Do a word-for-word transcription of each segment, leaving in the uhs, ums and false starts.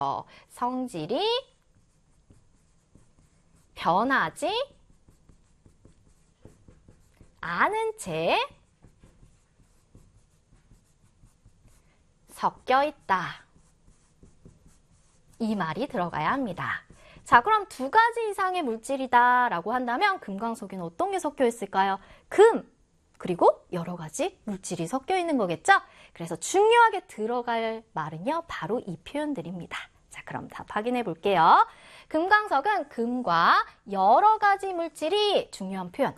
성질이 변하지 않은 채 섞여 있다. 이 말이 들어가야 합니다. 자, 그럼 두 가지 이상의 물질이다 라고 한다면 금광석에는 어떤 게 섞여 있을까요? 금, 그리고 여러 가지 물질이 섞여 있는 거겠죠? 그래서 중요하게 들어갈 말은요, 바로 이 표현들입니다. 자, 그럼 답 확인해 볼게요. 금광석은 금과 여러 가지 물질이, 중요한 표현,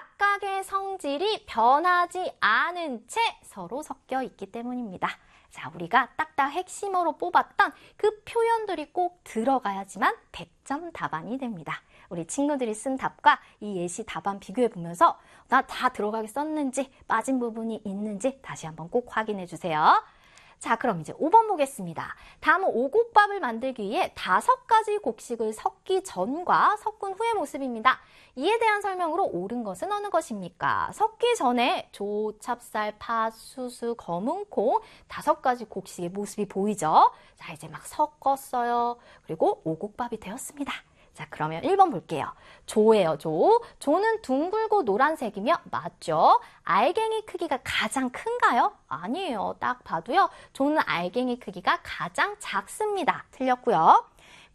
각각의 성질이 변하지 않은 채 서로 섞여 있기 때문입니다. 자, 우리가 딱딱 핵심으로 뽑았던 그 표현들이 꼭 들어가야지만 백 점 답안이 됩니다. 우리 친구들이 쓴 답과 이 예시 답안 비교해 보면서 나 다 들어가게 썼는지 빠진 부분이 있는지 다시 한번 꼭 확인해 주세요. 자, 그럼 이제 오 번 보겠습니다. 다음은 오곡밥을 만들기 위해 다섯 가지 곡식을 섞기 전과 섞은 후의 모습입니다. 이에 대한 설명으로 옳은 것은 어느 것입니까? 섞기 전에 조, 찹쌀, 팥, 수수, 검은콩 다섯 가지 곡식의 모습이 보이죠? 자, 이제 막 섞었어요. 그리고 오곡밥이 되었습니다. 자, 그러면 일 번 볼게요. 조예요, 조. 조는 둥글고 노란색이며 맞죠? 알갱이 크기가 가장 큰가요? 아니에요. 딱 봐도요. 조는 알갱이 크기가 가장 작습니다. 틀렸고요.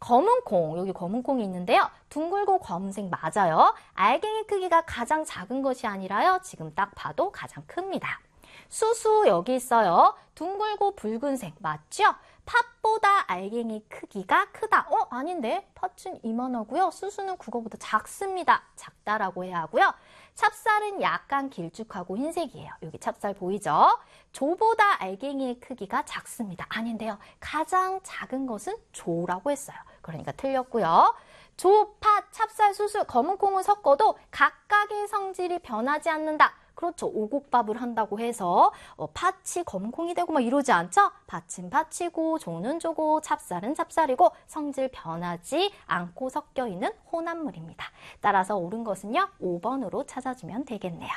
검은콩, 여기 검은콩이 있는데요. 둥글고 검은색 맞아요. 알갱이 크기가 가장 작은 것이 아니라요. 지금 딱 봐도 가장 큽니다. 수수 여기 있어요. 둥글고 붉은색 맞죠? 팥보다 알갱이 크기가 크다. 어? 아닌데? 팥은 이만하고요. 수수는 그거보다 작습니다. 작다라고 해야 하고요. 찹쌀은 약간 길쭉하고 흰색이에요. 여기 찹쌀 보이죠? 조보다 알갱이의 크기가 작습니다. 아닌데요. 가장 작은 것은 조라고 했어요. 그러니까 틀렸고요. 조, 팥, 찹쌀, 수수, 검은콩을 섞어도 각각의 성질이 변하지 않는다. 그렇죠. 오곡밥을 한다고 해서 어, 팥이 검은콩이 되고 막 이러지 않죠? 팥은 팥이고 조는 조고 찹쌀은 찹쌀이고 성질 변하지 않고 섞여 있는 혼합물입니다. 따라서 옳은 것은요. 오 번으로 찾아주면 되겠네요.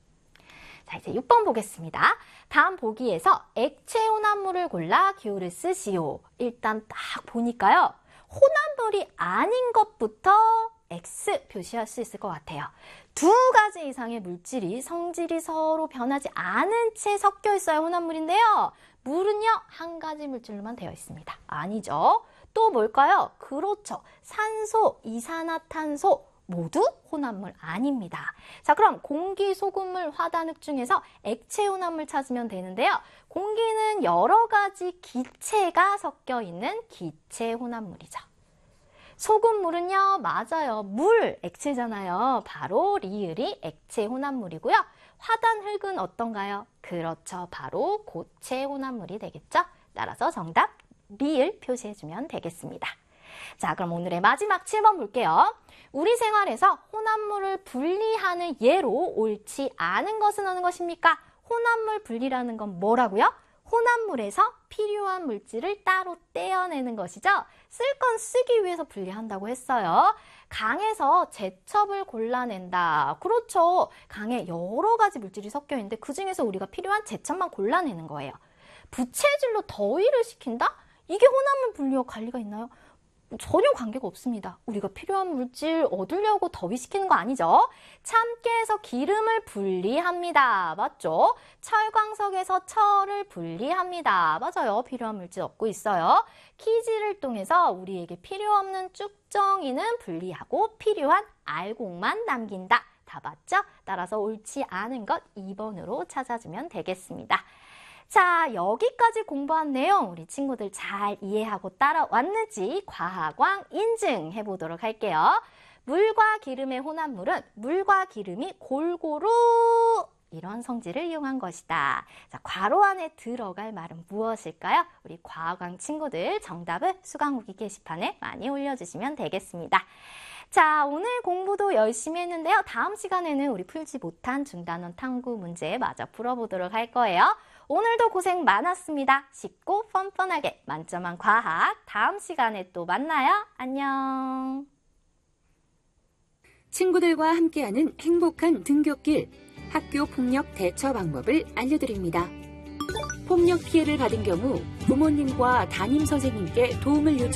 자, 이제 육 번 보겠습니다. 다음 보기에서 액체 혼합물을 골라 기호를 쓰시오. 일단 딱 보니까요. 혼합물이 아닌 것부터 X 표시할 수 있을 것 같아요. 두 가지 이상의 물질이 성질이 서로 변하지 않은 채 섞여 있어야 혼합물인데요. 물은요, 한 가지 물질로만 되어 있습니다. 아니죠. 또 뭘까요? 그렇죠. 산소, 이산화탄소 모두 혼합물 아닙니다. 자, 그럼 공기, 소금물, 화단흙 중에서 액체 혼합물 찾으면 되는데요. 공기는 여러 가지 기체가 섞여 있는 기체 혼합물이죠. 소금물은요, 맞아요. 물, 액체잖아요. 바로 리을이 액체 혼합물이고요. 화단흙은 어떤가요? 그렇죠. 바로 고체 혼합물이 되겠죠. 따라서 정답 리을 표시해주면 되겠습니다. 자, 그럼 오늘의 마지막 칠 번 볼게요. 우리 생활에서 혼합물을 분리하는 예로 옳지 않은 것은 어느 것입니까? 혼합물 분리라는 건 뭐라고요? 혼합물에서 필요한 물질을 따로 떼어내는 것이죠. 쓸 건 쓰기 위해서 분리한다고 했어요. 강에서 제첩을 골라낸다. 그렇죠. 강에 여러 가지 물질이 섞여 있는데 그중에서 우리가 필요한 제첩만 골라내는 거예요. 부채질로 더위를 식힌다? 이게 혼합물 분리와 관리가 있나요? 전혀 관계가 없습니다. 우리가 필요한 물질 얻으려고 더위시키는 거 아니죠? 참깨에서 기름을 분리합니다. 맞죠? 철광석에서 철을 분리합니다. 맞아요. 필요한 물질 얻고 있어요. 키지를 통해서 우리에게 필요 없는 쭉정이는 분리하고 필요한 알곡만 남긴다. 다 맞죠? 따라서 옳지 않은 것 이 번으로 찾아주면 되겠습니다. 자, 여기까지 공부한 내용 우리 친구들 잘 이해하고 따라왔는지 과학왕 인증해 보도록 할게요. 물과 기름의 혼합물은 물과 기름이 골고루 이런 성질을 이용한 것이다. 자, 괄호 안에 들어갈 말은 무엇일까요? 우리 과학왕 친구들 정답을 수강후기 게시판에 많이 올려주시면 되겠습니다. 자, 오늘 공부도 열심히 했는데요. 다음 시간에는 우리 풀지 못한 중단원 탐구 문제 마저 풀어보도록 할 거예요. 오늘도 고생 많았습니다. 쉽고 펀펀하게 만점한 과학 다음 시간에 또 만나요. 안녕. 친구들과 함께하는 행복한 등굣길 학교 폭력 대처 방법을 알려드립니다. 폭력 피해를 받은 경우 부모님과 담임 선생님께 도움을 요청